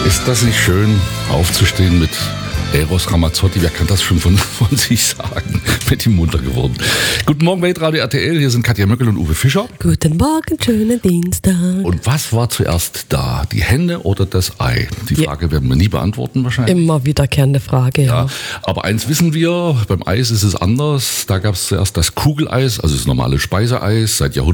Ist das nicht schön, aufzustehen mit Eros Ramazzotti? Wer kann das schon von sich sagen? Mit ihm munter geworden. Guten Morgen, Weltradio RTL. Hier sind Katja Möckel und Uwe Fischer. Guten Morgen, schönen Dienstag. Und was war zuerst da? Die Henne oder das Ei? Die Frage werden wir nie beantworten wahrscheinlich. Immer wiederkehrende Frage, ja. Aber eins wissen wir, beim Eis ist es anders. Da gab es zuerst das Kugeleis, also das normale Speiseeis. Seit Jahrhunderten